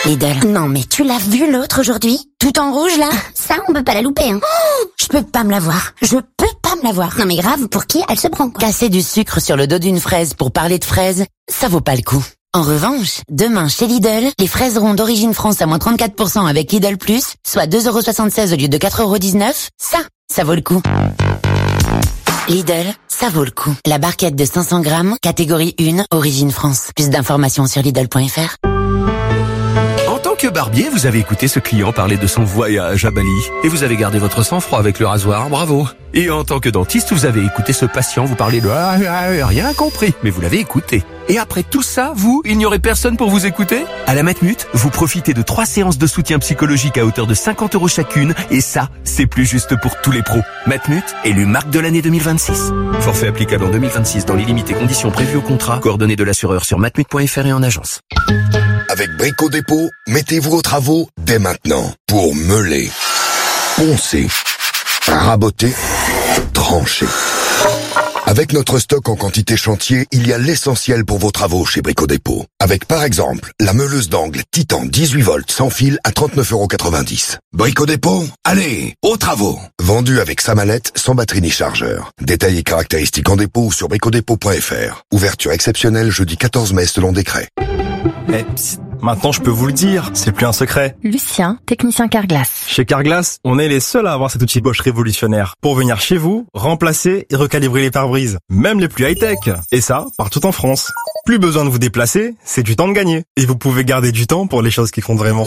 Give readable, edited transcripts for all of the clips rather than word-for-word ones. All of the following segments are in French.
Lidl. Non mais tu l'as vu l'autre aujourd'hui? Tout en rouge là? Ça, on peut pas la louper, hein. Oh, je peux pas me la voir. Non mais grave, pour qui elle se prend, quoi. Casser du sucre sur le dos d'une fraise pour parler de fraises, ça vaut pas le coup. En revanche, demain chez Lidl, les fraises rondes d'origine France à moins 34% avec Lidl Plus, soit 2,76€ au lieu de 4,19€, ça vaut le coup. Lidl, ça vaut le coup. La barquette de 500 grammes, catégorie 1, origine France. Plus d'informations sur Lidl.fr. En tant que barbier, vous avez écouté ce client parler de son voyage à Bali et vous avez gardé votre sang-froid avec le rasoir, bravo. Et en tant que dentiste, vous avez écouté ce patient vous parler de rien compris, mais vous l'avez écouté. Et après tout ça, il n'y aurait personne pour vous écouter? À la Matmut, vous profitez de 3 séances de soutien psychologique à hauteur de 50€ chacune, et ça, c'est plus juste pour tous les pros. Matmut, élu marque de l'année 2026. Forfait applicable en 2026 dans les limites et conditions prévues au contrat. Coordonnées de l'assureur sur matmut.fr et en agence. Avec Brico Dépôt, mettez-vous aux travaux dès maintenant pour meuler, poncer, raboter, trancher. Avec notre stock en quantité chantier, il y a l'essentiel pour vos travaux chez Brico Dépôt. Avec par exemple la meuleuse d'angle Titan 18 volts sans fil à 39,90€. Brico Dépôt, allez, aux travaux. Vendu avec sa mallette, sans batterie ni chargeur. Détails et caractéristiques en dépôt ou sur bricodépôt.fr. Ouverture exceptionnelle jeudi 14 mai selon décret. Maintenant, je peux vous le dire, c'est plus un secret. Lucien, technicien Carglass. Chez Carglass, on est les seuls à avoir cet outil Bosch révolutionnaire pour venir chez vous, remplacer et recalibrer les pare-brises, même les plus high-tech. Et ça, partout en France. Plus besoin de vous déplacer, c'est du temps de gagner. Et vous pouvez garder du temps pour les choses qui comptent vraiment.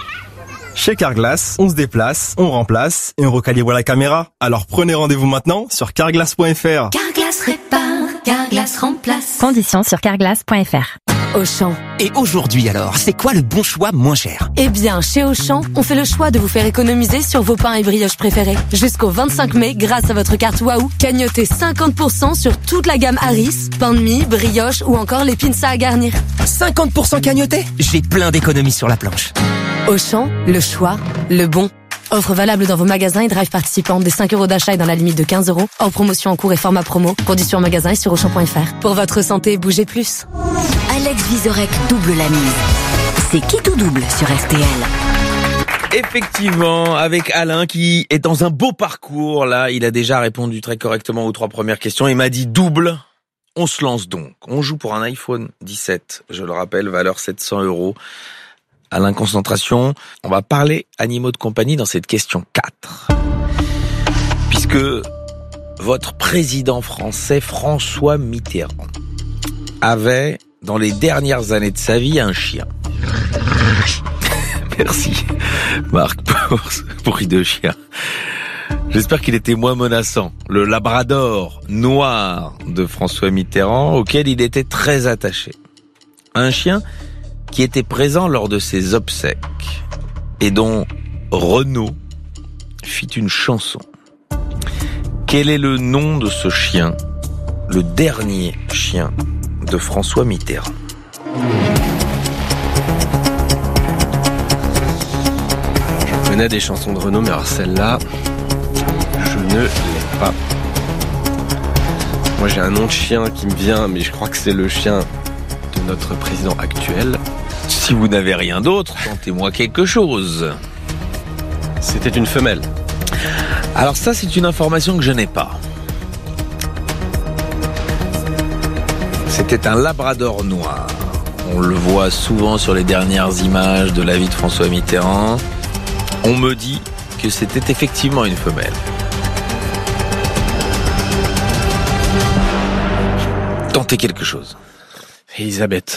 Chez Carglass, on se déplace, on remplace et on recalibre la caméra. Alors prenez rendez-vous maintenant sur carglass.fr. Carglass répare, Carglass remplace. Conditions sur carglass.fr. Auchan. Et aujourd'hui alors, c'est quoi le bon choix moins cher? Eh bien, chez Auchan, on fait le choix de vous faire économiser sur vos pains et brioches préférés. Jusqu'au 25 mai, grâce à votre carte Waouh, cagnotez 50% sur toute la gamme Harris, pain de mie, brioche ou encore les pinces à garnir. 50% cagnoté? J'ai plein d'économies sur la planche. Auchan, le choix, le bon. Offre valable dans vos magasins et drive participants. Des 5€ d'achat et dans la limite de 15€. Hors promotion en cours et format promo. Conditions en magasin et sur Auchan.fr. Pour votre santé, bougez plus. Alex Vizorek double la mise. C'est qui tout double sur RTL? Effectivement, avec Alain qui est dans un beau parcours. Là, il a déjà répondu très correctement aux 3 premières questions. Il m'a dit double. On se lance donc. On joue pour un iPhone 17. Je le rappelle, valeur 700€. Alain, concentration. On va parler animaux de compagnie dans cette question 4. Puisque votre président français, François Mitterrand, avait, dans les dernières années de sa vie, un chien. Merci, Marc, pour ce bruit de chien. J'espère qu'il était moins menaçant. Le labrador noir de François Mitterrand, auquel il était très attaché. Un chien qui était présent lors de ses obsèques et dont Renaud fit une chanson. Quel est le nom de ce chien, le dernier chien de François Mitterrand? Je connais des chansons de Renaud, mais alors celle-là, je ne l'ai pas. Moi j'ai un nom de chien qui me vient, mais je crois que c'est le chien de notre président actuel. Si vous n'avez rien d'autre, tentez-moi quelque chose. C'était une femelle. Alors ça, c'est une information que je n'ai pas. C'était un labrador noir. On le voit souvent sur les dernières images de la vie de François Mitterrand. On me dit que c'était effectivement une femelle. Tentez quelque chose. Elisabeth.